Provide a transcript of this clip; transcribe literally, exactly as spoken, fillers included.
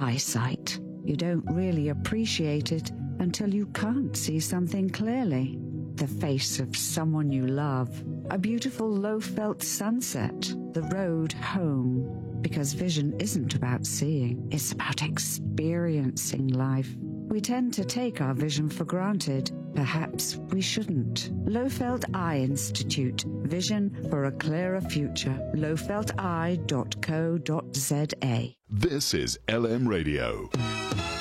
eyesight. You don't really appreciate it until you can't see something clearly. The face of someone you love, a beautiful low-felt sunset, the road home. Because vision isn't about seeing, it's about experiencing life. We tend to take our vision for granted. Perhaps we shouldn't. Lowfelt Eye Institute. Vision for a clearer future. lowfelt eye dot co dot za. This is L M Radio.